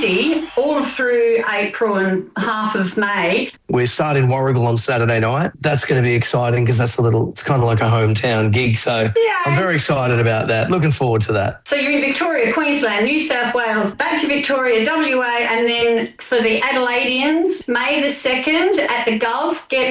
busy all through April and half of May. We're starting Warrigal on Saturday night. That's going to be exciting because it's kind of like a hometown gig. So I'm very excited about that. Looking forward to that. So you're in Victoria, Queensland, New South Wales, back to Victoria, WA, and then for the Adelaideans, May the 2nd at the Gulf, get